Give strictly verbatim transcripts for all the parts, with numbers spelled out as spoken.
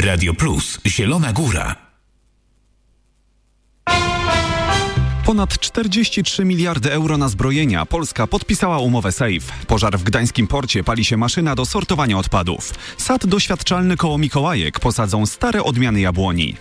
Radio Plus, Zielona Góra. Ponad czterdzieści trzy miliardy euro na zbrojenia. Polska podpisała umowę Safe. Pożar w gdańskim porcie, pali się maszyna do sortowania odpadów. Sad doświadczalny koło Mikołajek, posadzą stare odmiany jabłoni.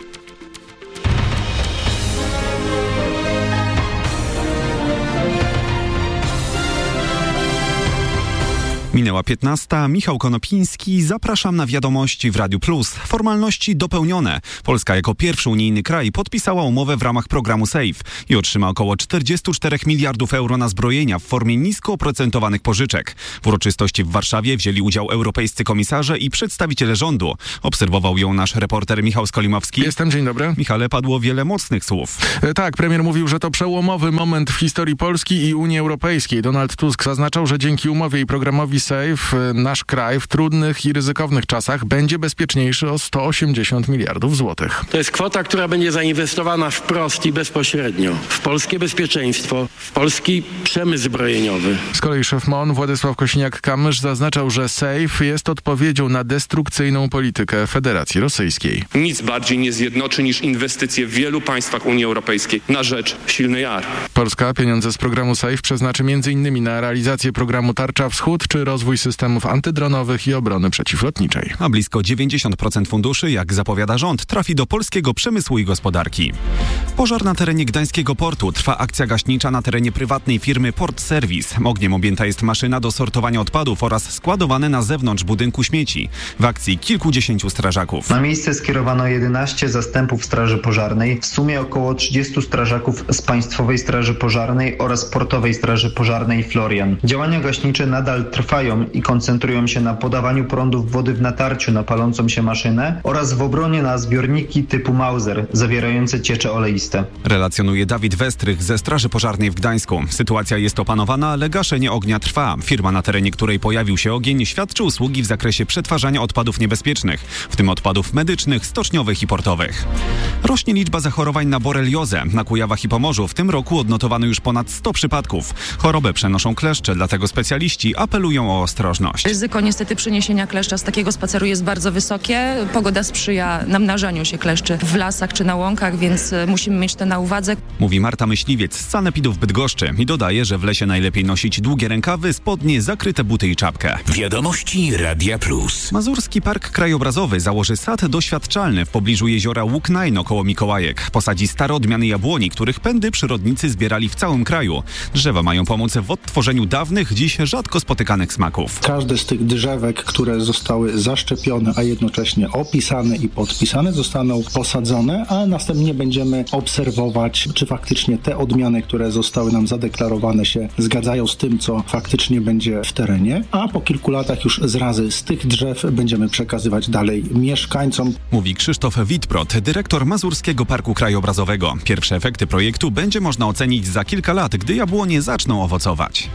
Minęła piętnasta. Michał Konopiński. Zapraszam na wiadomości w Radiu Plus. Formalności dopełnione. Polska jako pierwszy unijny kraj podpisała umowę w ramach programu Safe i otrzyma około czterdzieści cztery miliardów euro na zbrojenia w formie nisko oprocentowanych pożyczek. W uroczystości w Warszawie wzięli udział europejscy komisarze i przedstawiciele rządu. Obserwował ją nasz reporter Michał Skolimowski. Jestem, dzień dobry. Michale, padło wiele mocnych słów. E, tak, premier mówił, że to przełomowy moment w historii Polski i Unii Europejskiej. Donald Tusk zaznaczał, że dzięki umowie i programowi Safe nasz kraj w trudnych i ryzykownych czasach będzie bezpieczniejszy o sto osiemdziesiąt miliardów złotych. To jest kwota, która będzie zainwestowana wprost i bezpośrednio w polskie bezpieczeństwo, w polski przemysł zbrojeniowy. Z kolei szef M O N Władysław Kosiniak-Kamysz zaznaczał, że Safe jest odpowiedzią na destrukcyjną politykę Federacji Rosyjskiej. Nic bardziej nie zjednoczy niż inwestycje w wielu państwach Unii Europejskiej na rzecz silnej armii. Polska pieniądze z programu Safe przeznaczy między innymi na realizację programu Tarcza Wschód czy rozwój systemów antydronowych i obrony przeciwlotniczej. A blisko dziewięćdziesiąt procent funduszy, jak zapowiada rząd, trafi do polskiego przemysłu i gospodarki. Pożar na terenie gdańskiego portu. Trwa akcja gaśnicza na terenie prywatnej firmy Port Service. Ogniem objęta jest maszyna do sortowania odpadów oraz składowane na zewnątrz budynku śmieci. W akcji kilkudziesięciu strażaków. Na miejsce skierowano jedenaście zastępów Straży Pożarnej, w sumie około trzydziestu strażaków z Państwowej Straży Pożarnej oraz Portowej Straży Pożarnej Florian. Działania gaśnicze nadal trwają i koncentrują się na podawaniu prądów wody w natarciu na palącą się maszynę oraz w obronie na zbiorniki typu Mauser zawierające ciecze oleiste. Relacjonuje Dawid Westrych ze Straży Pożarnej w Gdańsku. Sytuacja jest opanowana, ale gaszenie ognia trwa. Firma, na terenie której pojawił się ogień, świadczy usługi w zakresie przetwarzania odpadów niebezpiecznych, w tym odpadów medycznych, stoczniowych i portowych. Rośnie liczba zachorowań na boreliozę. Na Kujawach i Pomorzu w tym roku odnotowano już ponad sto przypadków. Chorobę przenoszą kleszcze, dlatego specjaliści apelują o ostrożność. Ryzyko niestety przyniesienia kleszcza z takiego spaceru jest bardzo wysokie. Pogoda sprzyja namnażaniu się kleszczy w lasach czy na łąkach, więc musimy mieć to na uwadze. Mówi Marta Myśliwiec z Sanepidu w Bydgoszczy i dodaje, że w lesie najlepiej nosić długie rękawy, spodnie, zakryte buty i czapkę. Wiadomości Radia Plus. Mazurski Park Krajobrazowy założy sad doświadczalny w pobliżu jeziora Łuknajno koło Mikołajek. Posadzi stare odmiany jabłoni, których pędy przyrodnicy zbierali w całym kraju. Drzewa mają pomóc w odtworzeniu dawnych, dziś rzadko spotykanych smaków. Każde z tych drzewek, które zostały zaszczepione, a jednocześnie opisane i podpisane, zostaną posadzone, a następnie będziemy obserwować, czy faktycznie te odmiany, które zostały nam zadeklarowane, się zgadzają z tym, co faktycznie będzie w terenie, a po kilku latach już zrazy z tych drzew będziemy przekazywać dalej mieszkańcom. Mówi Krzysztof Witprot, dyrektor Mazurskiego Parku Krajobrazowego. Pierwsze efekty projektu będzie można ocenić za kilka lat, gdy jabłonie zaczną owocować.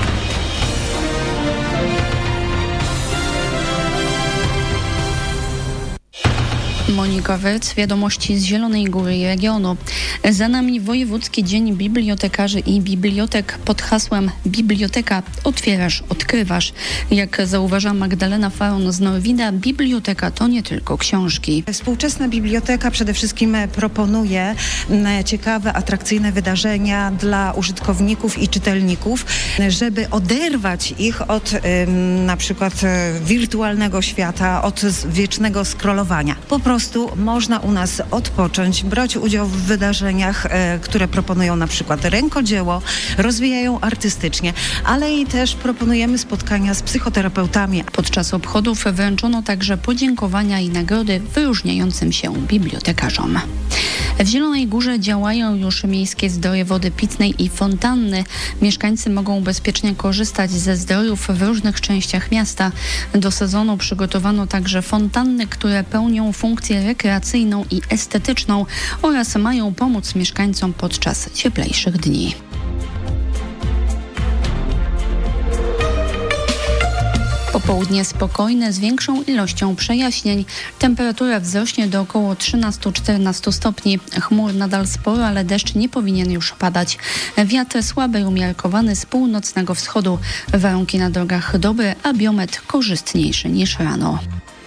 Monika Werc, wiadomości z Zielonej Góry i regionu. Za nami Wojewódzki Dzień Bibliotekarzy i Bibliotek pod hasłem Biblioteka otwierasz, odkrywasz. Jak zauważa Magdalena Faron z Norwida, biblioteka to nie tylko książki. Współczesna biblioteka przede wszystkim proponuje ciekawe, atrakcyjne wydarzenia dla użytkowników i czytelników, żeby oderwać ich od na przykład wirtualnego świata, od wiecznego scrollowania. Po prostu można u nas odpocząć, brać udział w wydarzeniach, e, które proponują na przykład rękodzieło, rozwijają artystycznie, ale i też proponujemy spotkania z psychoterapeutami. Podczas obchodów wręczono także podziękowania i nagrody wyróżniającym się bibliotekarzom. W Zielonej Górze działają już miejskie zdroje wody pitnej i fontanny. Mieszkańcy mogą bezpiecznie korzystać ze zdrojów w różnych częściach miasta. Do sezonu przygotowano także fontanny, które pełnią funkcję rekreacyjną i estetyczną oraz mają pomóc mieszkańcom podczas cieplejszych dni. Popołudnie spokojne z większą ilością przejaśnień. Temperatura wzrośnie do około trzynaście do czternastu stopni. Chmur nadal sporo, ale deszcz nie powinien już padać. Wiatr słaby, umiarkowany z północnego wschodu. Warunki na drogach dobre, a biometr korzystniejszy niż rano.